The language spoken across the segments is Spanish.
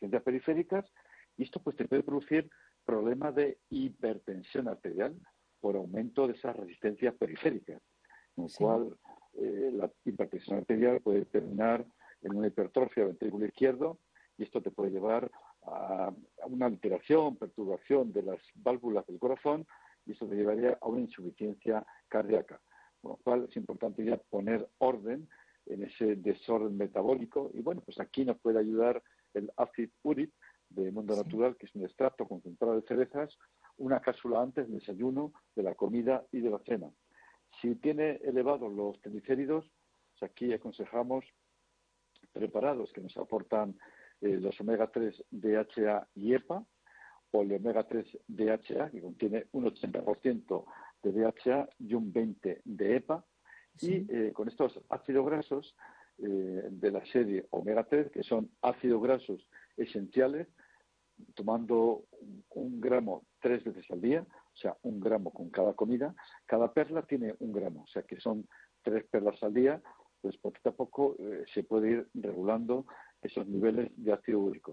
resistencias periféricas, y esto pues te puede producir problemas de hipertensión arterial por aumento de esas resistencias periféricas, con lo cual la hipertensión arterial puede terminar en una hipertrofia del ventrículo izquierdo, y esto te puede llevar a una alteración, perturbación de las válvulas del corazón, y eso te llevaría a una insuficiencia cardíaca. Con lo cual es importante ya poner orden en ese desorden metabólico, y bueno, pues aquí nos puede ayudar el ácido úrico de Mundo Natural, que es un extracto concentrado de cerezas, una cápsula antes del desayuno, de la comida y de la cena. Si tiene elevados los triglicéridos, pues aquí aconsejamos preparados que nos aportan los omega 3 DHA y EPA, o el omega 3 DHA, que contiene un 80% de DHA y un 20% de EPA, y con estos ácidos grasos de la serie omega 3, que son ácidos grasos esenciales, tomando 1 gramo 3 veces al día, o sea, 1 gramo con cada comida. Cada perla tiene 1 gramo, o sea que son 3 perlas al día, pues poquito a poco se puede ir regulando esos niveles de ácido úrico,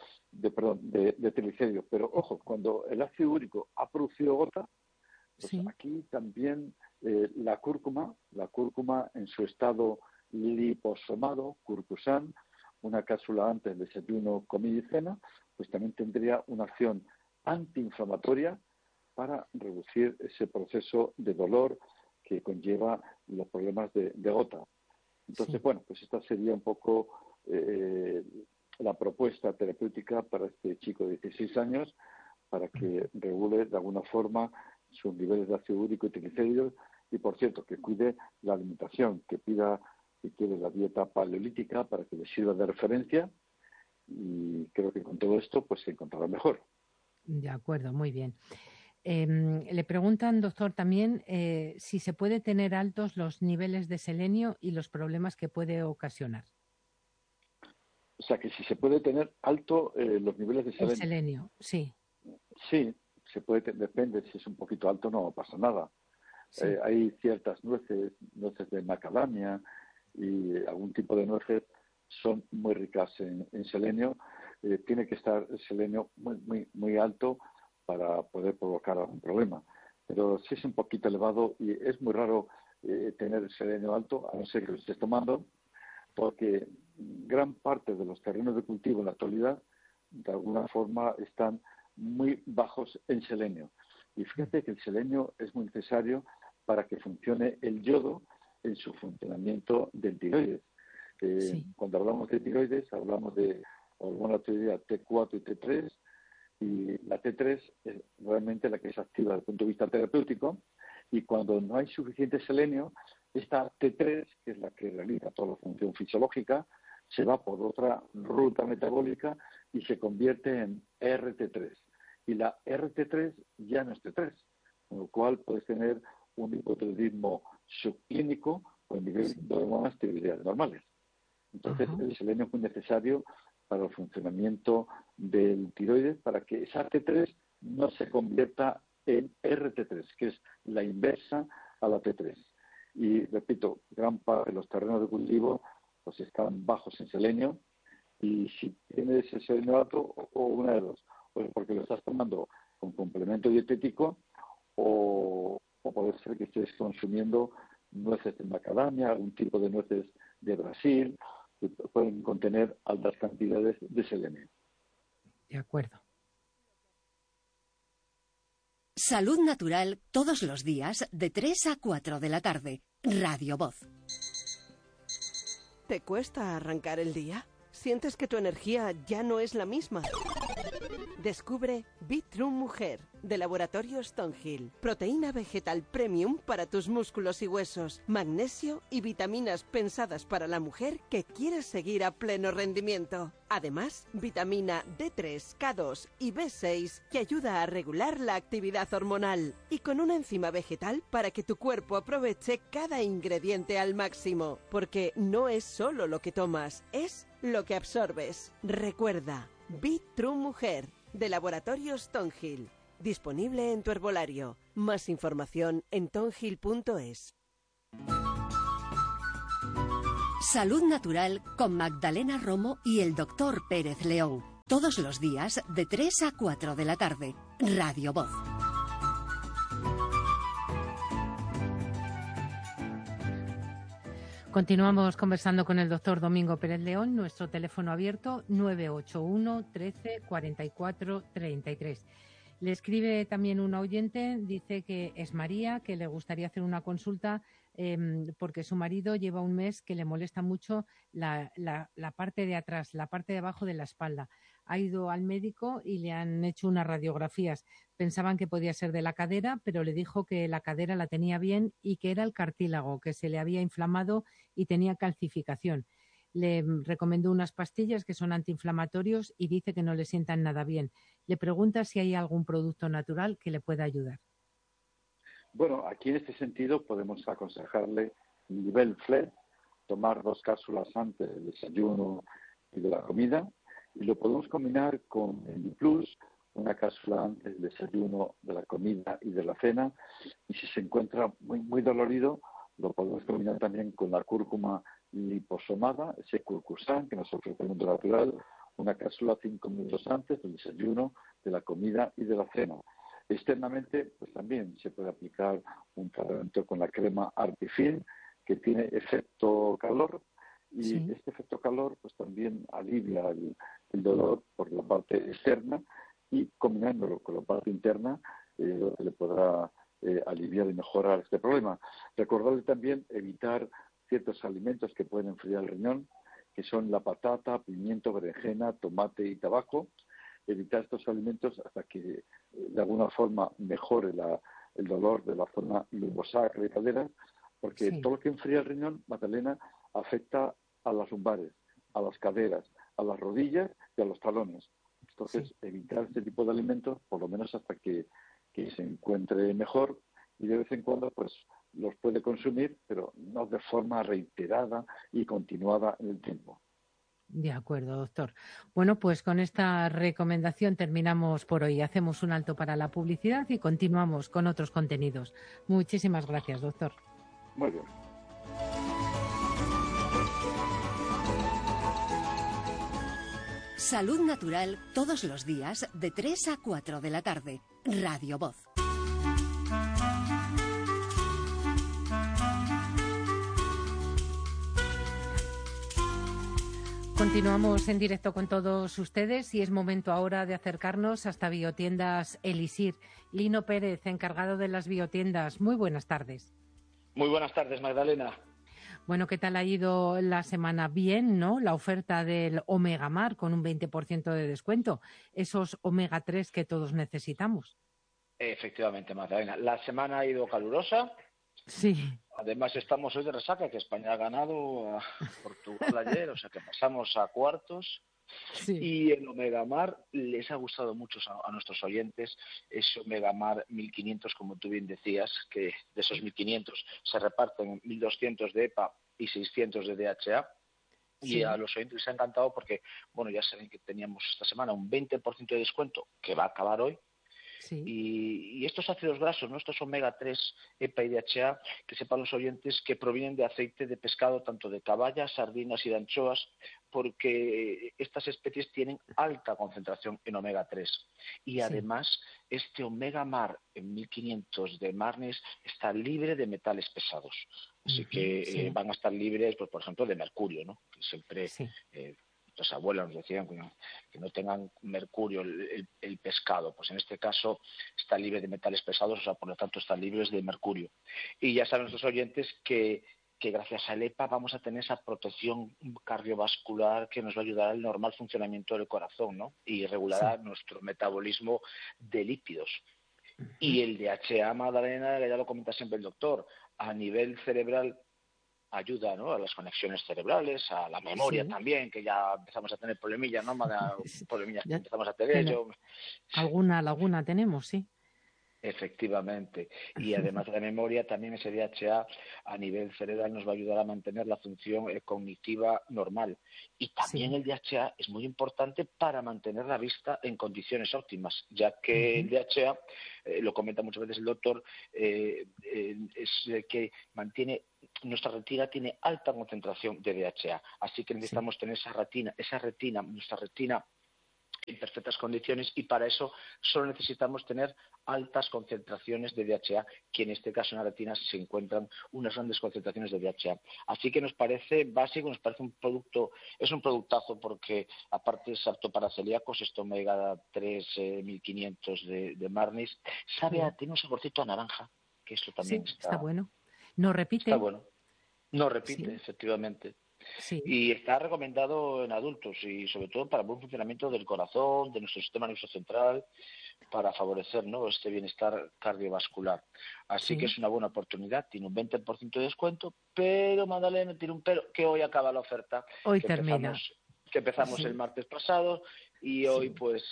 de triglicéridos. Pero ojo, cuando el ácido úrico ha producido gota, pues aquí también la cúrcuma en su estado liposomado, curcusan, una cápsula antes del desayuno, comida y cena, pues también tendría una acción antiinflamatoria para reducir ese proceso de dolor que conlleva los problemas de gota. Entonces, bueno, pues esta sería un poco la propuesta terapéutica para este chico de 16 años, para que regule de alguna forma sus niveles de ácido úrico y triglicéridos, y por cierto, que cuide la alimentación, que pida, si quiere, la dieta paleolítica para que le sirva de referencia, y creo que con todo esto pues se encontrará mejor. De acuerdo, muy bien. Le preguntan, doctor, también si se puede tener altos los niveles de selenio y los problemas que puede ocasionar. O sea, que si se puede tener alto los niveles de selenio. El selenio, sí. Sí, se puede, depende, si es un poquito alto no pasa nada. Sí. Hay ciertas nueces de macadamia y algún tipo de nueces son muy ricas en selenio. Tiene que estar el selenio muy alto para poder provocar algún problema. Pero si es un poquito elevado, y es muy raro tener el selenio alto, a no ser que lo estés tomando, porque gran parte de los terrenos de cultivo en la actualidad, de alguna forma, están muy bajos en selenio. Y fíjate que el selenio es muy necesario para que funcione el yodo en su funcionamiento del tiroides. Cuando hablamos de tiroides, hablamos de hormona tiroidea T4 y T3, y la T3 es realmente la que se activa desde el punto de vista terapéutico, y cuando no hay suficiente selenio, esta T3, que es la que realiza toda la función fisiológica, se va por otra ruta metabólica y se convierte en RT3. Y la RT3 ya no es T3, con lo cual puedes tener un hipotiroidismo subclínico con niveles de hormonas tiroideas normales. Entonces, el selenio es muy necesario para el funcionamiento del tiroides, para que esa T3 no se convierta en RT3, que es la inversa a la T3. Y repito, gran parte de los terrenos de cultivo pues están bajos en selenio, y si tienes el selenio alto, o una de dos, pues porque lo estás tomando con complemento dietético, o puede ser que estés consumiendo nueces de macadamia, algún tipo de nueces de Brasil, que pueden contener altas cantidades de selenio. De acuerdo. Salud Natural, todos los días de 3 a 4 de la tarde. Radio Voz. ¿Te cuesta arrancar el día? ¿Sientes que tu energía ya no es la misma? Descubre Be-True Mujer, de Laboratorio Stonehill. Proteína vegetal premium para tus músculos y huesos, magnesio y vitaminas pensadas para la mujer que quiere seguir a pleno rendimiento. Además, vitamina D3, K2 y B6 que ayuda a regular la actividad hormonal. Y con una enzima vegetal para que tu cuerpo aproveche cada ingrediente al máximo. Porque no es solo lo que tomas, es lo que absorbes. Recuerda, Be-True Mujer, de Laboratorio Stonehill. Disponible en tu herbolario. Más información en tonhill.es. Salud Natural con Magdalena Romo y el Dr. Pérez León. Todos los días de 3 a 4 de la tarde. Radio Voz. Continuamos conversando con el doctor Domingo Pérez León. Nuestro teléfono abierto 981 13 44 33. Le escribe también un oyente, dice que es María, que le gustaría hacer una consulta porque su marido lleva un mes que le molesta mucho la parte de atrás, la parte de abajo de la espalda. Ha ido al médico y le han hecho unas radiografías. Pensaban que podía ser de la cadera, pero le dijo que la cadera la tenía bien y que era el cartílago, que se le había inflamado y tenía calcificación. Le recomendó unas pastillas que son antiinflamatorios y dice que no le sientan nada bien. Le pregunta si hay algún producto natural que le pueda ayudar. Bueno, aquí en este sentido podemos aconsejarle nivel FLED, tomar 2 cápsulas antes del desayuno y de la comida, y lo podemos combinar con el Plus, una cápsula antes del desayuno, de la comida y de la cena, y si se encuentra muy dolorido, lo podemos combinar también con la cúrcuma liposomada, ese curcusan que nos ofrece el mundo natural, una cápsula 5 minutos antes del desayuno, de la comida y de la cena. Externamente, pues también se puede aplicar un tratamiento con la crema Artifil, que tiene efecto calor, y este efecto calor pues también alivia el dolor por la parte externa, y combinándolo con la parte interna le podrá aliviar y mejorar este problema. Recordarle también evitar ciertos alimentos que pueden enfriar el riñón, que son la patata, pimiento, berenjena, tomate y tabaco. Evitar estos alimentos hasta que de alguna forma mejore el dolor de la zona lumbosacra y cadera, porque todo lo que enfría el riñón, Magdalena, afecta a las lumbares, a las caderas, a las rodillas y a los talones. Entonces, evitar este tipo de alimentos, por lo menos hasta que se encuentre mejor, y de vez en cuando pues los puede consumir, pero no de forma reiterada y continuada en el tiempo. De acuerdo, doctor. Bueno, pues con esta recomendación terminamos por hoy. Hacemos un alto para la publicidad y continuamos con otros contenidos. Muchísimas gracias, doctor. Muy bien. Salud Natural todos los días de 3 a 4 de la tarde. Radio Voz. Continuamos en directo con todos ustedes y es momento ahora de acercarnos hasta Biotiendas Elisir. Lino Pérez, encargado de las biotiendas. Muy buenas tardes. Muy buenas tardes, Magdalena. Bueno, ¿qué tal ha ido la semana? Bien, ¿no? La oferta del Omega Mar con un 20% de descuento. Esos Omega 3 que todos necesitamos. Efectivamente, Magdalena. La semana ha ido calurosa. Sí. Además, estamos hoy de resaca, que España ha ganado a Portugal ayer, o sea que pasamos a cuartos. Sí. Y el Omega Mar les ha gustado mucho a nuestros oyentes, ese Omega Mar 1500, como tú bien decías, que de esos 1500 se reparten 1200 de EPA y 600 de DHA. Sí. Y a los oyentes les ha encantado porque, bueno, ya saben que teníamos esta semana un 20% de descuento que va a acabar hoy. Sí. Y estos ácidos grasos, ¿no? Estos omega 3, EPA y DHA, que sepan los oyentes que provienen de aceite de pescado, tanto de caballa, sardinas y de anchoas, porque estas especies tienen alta concentración en omega 3. Y además, este omega mar en 1500 de Marnis está libre de metales pesados. Así que van a estar libres, pues, por ejemplo, de mercurio, ¿no? Que siempre... Los abuelos nos decían que no tengan mercurio el pescado, pues en este caso está libre de metales pesados, o sea, por lo tanto están libres de mercurio. Y ya saben nuestros oyentes que gracias al EPA vamos a tener esa protección cardiovascular que nos va a ayudar al normal funcionamiento del corazón, ¿no? Y regulará nuestro metabolismo de lípidos. Y el DHA, Magdalena, ya lo comenta siempre el doctor, a nivel cerebral ayuda, ¿no? A las conexiones cerebrales, a la memoria también, que ya empezamos a tener problemillas, ¿no? Problemillas que empezamos a tener. Alguna laguna tenemos, sí. Efectivamente. Y además de la memoria, también ese DHA a nivel cerebral nos va a ayudar a mantener la función cognitiva normal. Y también el DHA es muy importante para mantener la vista en condiciones óptimas, ya que el DHA, lo comenta muchas veces el doctor, es que mantiene... Nuestra retina tiene alta concentración de DHA, así que necesitamos tener nuestra retina en perfectas condiciones, y para eso solo necesitamos tener altas concentraciones de DHA, que en este caso en la retina se encuentran unas grandes concentraciones de DHA. Así que nos parece básico, nos parece un producto, es un productazo, porque aparte es apto para celíacos, este omega 3 1500 de Marnis, tiene un saborcito a naranja, que eso también está bueno. No repite. Está bueno. No repite, efectivamente. Sí. Y está recomendado en adultos, y sobre todo para el buen funcionamiento del corazón, de nuestro sistema nervioso central, para favorecer, ¿no?, este bienestar cardiovascular. Así que es una buena oportunidad. Tiene un 20% de descuento, pero, Magdalena, tiene un pero, que hoy acaba la oferta. Hoy termina. Empezamos el martes pasado, y hoy pues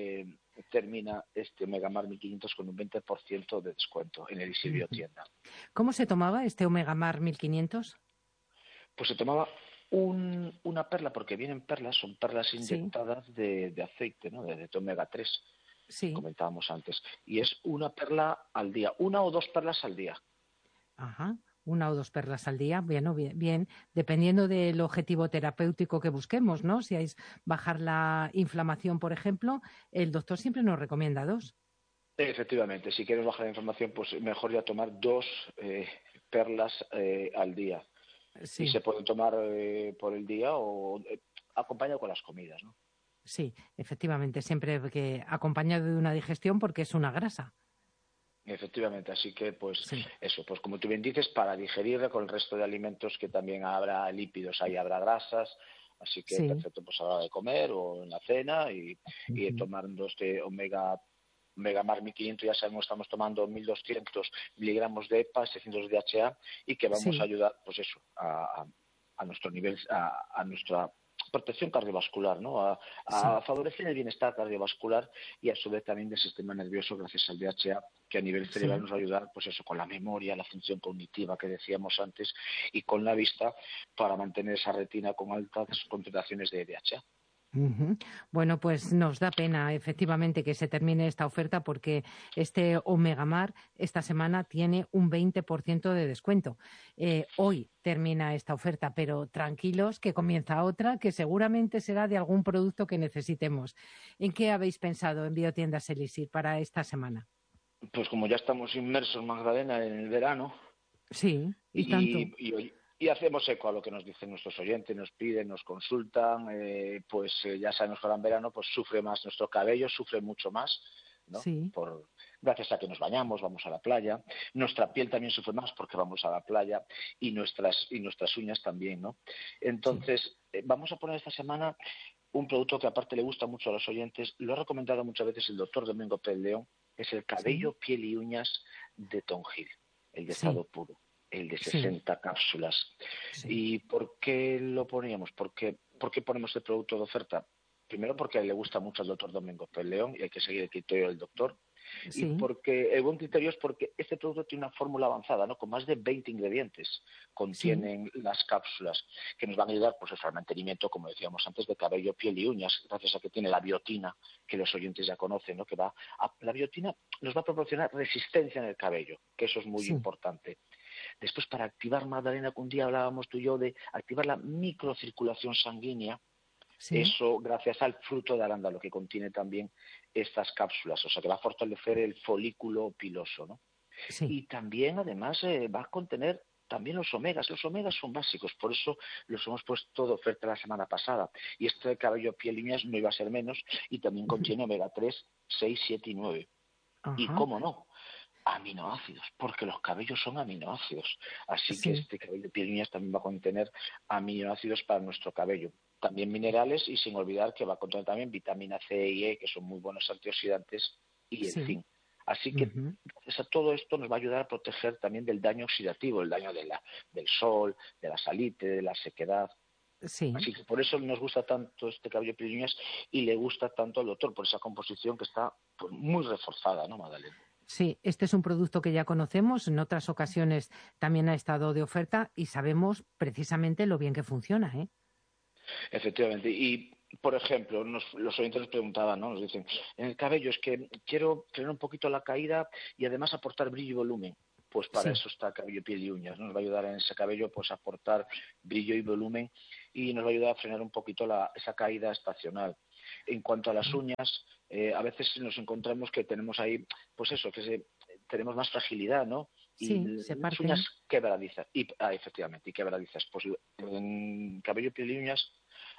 termina este Omegamar 1500 con un 20% de descuento en el Isilvio Tienda. ¿Cómo se tomaba este Omegamar 1500? Pues se tomaba una perla, porque vienen perlas, son perlas inyectadas de aceite, ¿no?, de omega 3, comentábamos antes. Y es una perla al día, 1 o 2 perlas al día. Ajá, 1 o 2 perlas al día, bien, dependiendo del objetivo terapéutico que busquemos, ¿no? Si es bajar la inflamación, por ejemplo, el doctor siempre nos recomienda 2. Efectivamente, si quieres bajar la inflamación, pues mejor ya tomar 2 perlas al día. Sí. Y se pueden tomar por el día o acompañado con las comidas, ¿no? Sí, efectivamente, siempre que acompañado de una digestión, porque es una grasa. Efectivamente, así que pues eso, pues como tú bien dices, para digerirla con el resto de alimentos, que también habrá lípidos, ahí habrá grasas, así que perfecto pues a la hora de comer o en la cena, y tomando este Omegamar 1500, ya sabemos, estamos tomando 1200 miligramos de EPA, 600 de DHA, y que vamos a ayudar pues eso, a nuestro nivel, a nuestra protección cardiovascular, ¿no? A favorecer el bienestar cardiovascular, y a su vez también del sistema nervioso, gracias al DHA, que a nivel cerebral nos va a ayudar pues eso, con la memoria, la función cognitiva que decíamos antes, y con la vista, para mantener esa retina con altas concentraciones de DHA. Bueno, pues nos da pena efectivamente que se termine esta oferta, porque este Omegamar esta semana tiene un 20% de descuento. Hoy termina esta oferta, pero tranquilos que comienza otra, que seguramente será de algún producto que necesitemos. ¿En qué habéis pensado en Biotiendas Elixir para esta semana? Pues como ya estamos inmersos, Magdalena, en el verano. Sí, y tanto. Y hacemos eco a lo que nos dicen nuestros oyentes, nos piden, nos consultan, ya sabemos que ahora en verano pues sufre más nuestro cabello, sufre mucho más, ¿no? Gracias a que nos bañamos, vamos a la playa. Nuestra piel también sufre más porque vamos a la playa, y nuestras uñas también, ¿no? Entonces, vamos a poner esta semana un producto que aparte le gusta mucho a los oyentes, lo ha recomendado muchas veces el doctor Domingo Pérez León, es el cabello, piel y uñas de Tonghil, el de estado puro, el de 60 cápsulas. ¿Y por qué lo poníamos? ¿Por qué ponemos el producto de oferta? Primero, porque le gusta mucho al doctor Domingo Pérez León, y hay que seguir el criterio del doctor. Y porque el buen criterio es porque este producto tiene una fórmula avanzada, ¿no?, con más de 20 ingredientes contienen las cápsulas, que nos van a ayudar pues al mantenimiento, como decíamos antes, de cabello, piel y uñas, gracias a que tiene la biotina, que los oyentes ya conocen, ¿no?, la biotina nos va a proporcionar resistencia en el cabello, que eso es muy importante. Después, para activar, Magdalena, que un día hablábamos tú y yo de activar la microcirculación sanguínea, eso gracias al fruto de arándano, que contiene también estas cápsulas, o sea que va a fortalecer el folículo piloso, ¿no? Y también, además, va a contener también los omegas. Los omegas son básicos, por eso los hemos puesto de oferta la semana pasada. Y este cabello, piel y uñas no iba a ser menos, y también contiene omega 3, 6, 7 y 9. Y cómo no, aminoácidos, porque los cabellos son aminoácidos. Así que este cabello, piel y uñas también va a contener aminoácidos para nuestro cabello. También minerales, y sin olvidar que va a contener también vitamina C y E, que son muy buenos antioxidantes, y el zinc. Así que gracias a todo esto nos va a ayudar a proteger también del daño oxidativo, el daño del sol, de la salite, de la sequedad. Así que por eso nos gusta tanto este cabello, piel y uñas, y le gusta tanto al doctor, por esa composición que está pues muy reforzada, ¿no, Magdalena? Sí, este es un producto que ya conocemos, en otras ocasiones también ha estado de oferta, y sabemos precisamente lo bien que funciona, ¿eh? Efectivamente. Y, por ejemplo, los oyentes nos preguntaban, ¿no? Nos dicen, en el cabello es que quiero frenar un poquito la caída y además aportar brillo y volumen. Pues para eso está cabello, piel y uñas, ¿no? Nos va a ayudar en ese cabello pues a aportar brillo y volumen, y nos va a ayudar a frenar un poquito esa caída estacional. En cuanto a las uñas, a veces nos encontramos que tenemos ahí, pues eso, tenemos más fragilidad, ¿no? Sí, Y se las parten. uñas quebradizas, efectivamente, y quebradizas. Pues en cabello, piel y uñas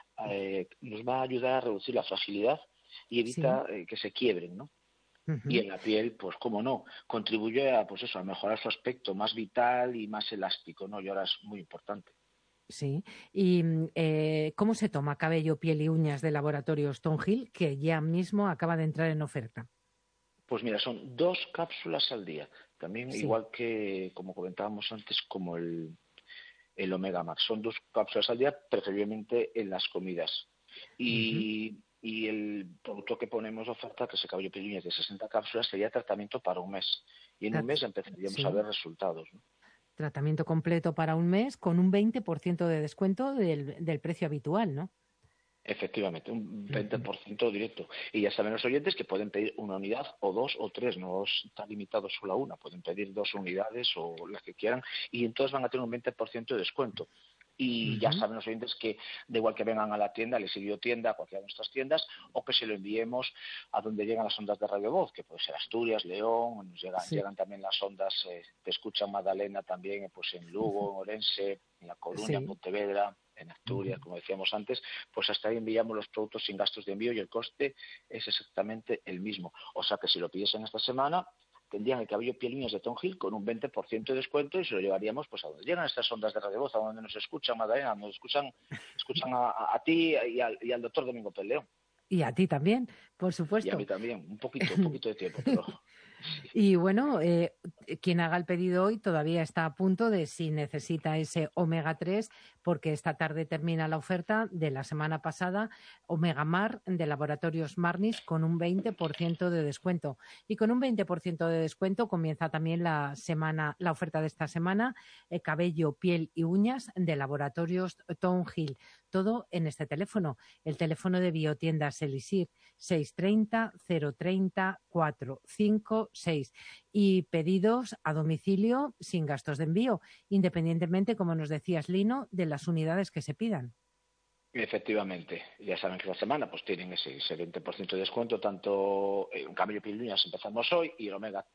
nos va a ayudar a reducir la fragilidad y Sí. evita que se quiebren, ¿no? Y Ujú. en la piel, pues cómo no, contribuye a, pues eso, a mejorar su aspecto más vital y más elástico, ¿no? Y ahora es muy importante. Sí. ¿Y cómo se toma cabello, piel y uñas de laboratorio Stonehill, que ya mismo acaba de entrar en oferta? Pues mira, son 2 cápsulas al día. También Sí. igual que, como comentábamos antes, como el Omega Max. Son 2 cápsulas al día, preferiblemente en las comidas. Ujú. Y el producto que ponemos de oferta, que es el cabello piel y uñas de 60 cápsulas, sería tratamiento para un mes. Y en un mes empezaríamos a Sí. ver resultados, ¿no? Tratamiento completo para un mes con un 20% de descuento del precio habitual, ¿no? Efectivamente, un Ujú. 20% directo. Y ya saben los oyentes que pueden pedir una unidad o 2 o 3, no está limitado solo a una, pueden pedir 2 unidades o las que quieran y entonces van a tener un 20% de descuento. Y ya Ujú. saben los oyentes que da igual que vengan a la tienda, les sirvió tienda, a cualquiera de nuestras tiendas, o que se lo enviemos a donde llegan las ondas de Radio Voz, que puede ser Asturias, León, Sí. llegan también las ondas de escucha Magdalena también, pues en Lugo, en Orense, en La Coruña, en Sí. Pontevedra, en Asturias, Ujú. como decíamos antes, pues hasta ahí enviamos los productos sin gastos de envío y el coste es exactamente el mismo. O sea que si lo pidiesen esta semana, tendrían el cabello piel y uñas de Tom Hill con un 20% de descuento y se lo llevaríamos pues a donde llegan estas ondas de Radio Voz, a donde nos escuchan, Magdalena, nos escuchan a ti y al doctor Domingo Peleón. Y a ti también, por Y a mí supuesto. también, un poquito de tiempo, pero sí. Y bueno, quien haga el pedido hoy todavía está a punto de si necesita ese omega 3, porque esta tarde termina la oferta de la semana pasada, Omega Mar de Laboratorios Marnis con un 20% de descuento. Y con un 20% de descuento comienza también la oferta de esta semana, cabello, piel y uñas de Laboratorios Tom Hill. Todo en este teléfono, el teléfono de Biotiendas Elisir, 630 030 456 y pedidos a domicilio sin gastos de envío, independientemente, como nos decías, Lino, de las unidades que se pidan. Efectivamente, ya saben que la semana pues tienen ese 20% de descuento, tanto en cabello, piel y uñas empezamos hoy y el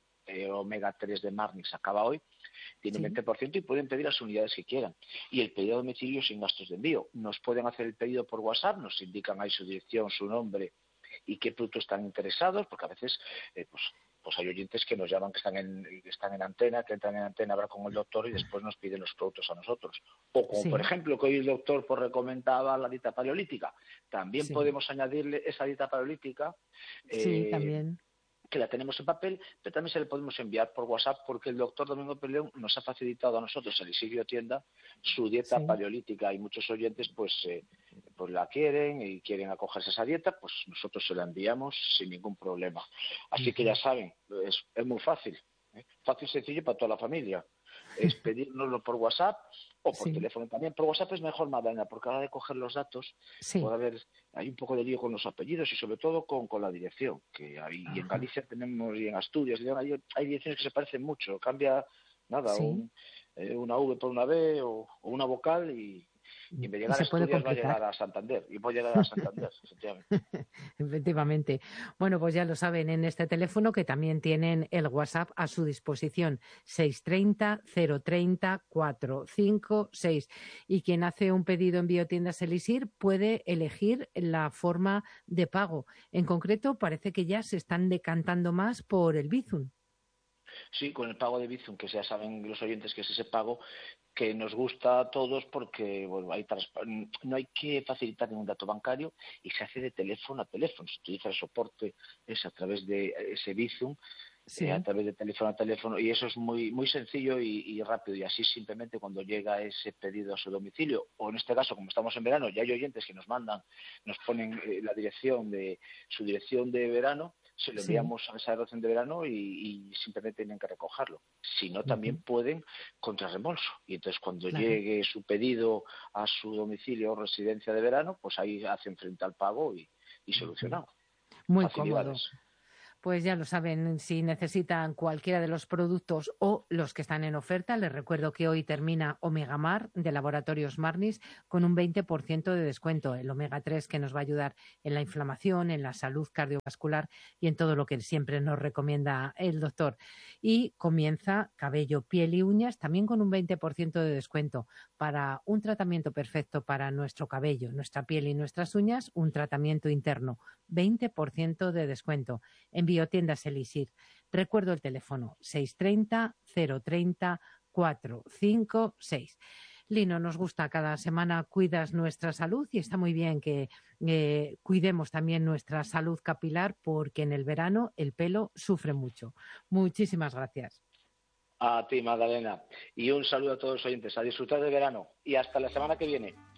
Omega 3 de Marnix acaba hoy. Tiene un Sí. 20% y pueden pedir las unidades que quieran. Y el pedido a domicilio sin gastos de envío. Nos pueden hacer el pedido por WhatsApp, nos indican ahí su dirección, su nombre y qué productos están interesados, porque a veces pues hay oyentes que nos llaman que están en antena, que entran en antena a hablar con el doctor y después nos piden los productos a nosotros. O como por Sí, ejemplo que hoy el doctor pues recomendaba la dieta paleolítica. También sí, podemos añadirle esa dieta paleolítica sí, eh, también. que la tenemos en papel, pero también se le podemos enviar por WhatsApp porque el doctor Domingo Peleón nos ha facilitado a nosotros, el Isidro Tienda, su dieta Sí. paleolítica y muchos oyentes pues la quieren y quieren acogerse a esa dieta, pues nosotros se la enviamos sin ningún problema. Así que ya Ujú. saben, es muy fácil, fácil y sencillo para toda la familia. Es pedírnoslo por WhatsApp o por Sí, teléfono también. Por WhatsApp es mejor, Magdalena, porque a la hora de coger los datos sí. puede haber, hay un poco de lío con los apellidos y sobre todo con la dirección, que hay, y en Ajá. Galicia tenemos, y en Asturias, hay direcciones que se parecen mucho, cambia nada, Sí. una V por una B o una vocal y en vez de Y llegar a se puede Asturias va a complicar. llegar a Santander, y puede llegar a Santander, efectivamente. Efectivamente. Bueno, pues ya lo saben en este teléfono que también tienen el WhatsApp a su disposición, 630 030 456. Y quien hace un pedido en Biotiendas Elisir puede elegir la forma de pago. En concreto, parece que ya se están decantando más por el Bizum. Sí, con el pago de Bizum, que ya saben los oyentes que es ese pago que nos gusta a todos porque bueno, no hay que facilitar ningún dato bancario y se hace de teléfono a teléfono. Se utiliza el soporte es a través de ese Bizum, a Sí. través de teléfono a teléfono y eso es muy muy sencillo y rápido y así simplemente cuando llega ese pedido a su domicilio o en este caso como estamos en verano ya hay oyentes que nos ponen la dirección de su dirección de verano, se lo Sí. enviamos a esa dirección de verano y simplemente tienen que recogerlo. Si no, también Ujú. pueden contra reembolso. Y entonces cuando Claro. llegue su pedido a su domicilio o residencia de verano, pues ahí hacen frente al pago y Ujú. solucionado. Muy cómodo. Facilidades. Pues ya lo saben, si necesitan cualquiera de los productos o los que están en oferta, les recuerdo que hoy termina Omegamar de Laboratorios Marnis con un 20% de descuento. El omega 3 que nos va a ayudar en la inflamación, en la salud cardiovascular y en todo lo que siempre nos recomienda el doctor. Y comienza cabello, piel y uñas también con un 20% de descuento para un tratamiento perfecto para nuestro cabello, nuestra piel y nuestras uñas, un tratamiento interno, 20% de descuento. En Biotiendas Elixir. Recuerdo el teléfono 630 030 456. Lino, nos gusta, cada semana cuidas nuestra salud y está muy bien que cuidemos también nuestra salud capilar porque en el verano el pelo sufre mucho. Muchísimas gracias. A ti, Magdalena. Y un saludo a todos los oyentes. A disfrutar del verano. Y hasta la semana que viene.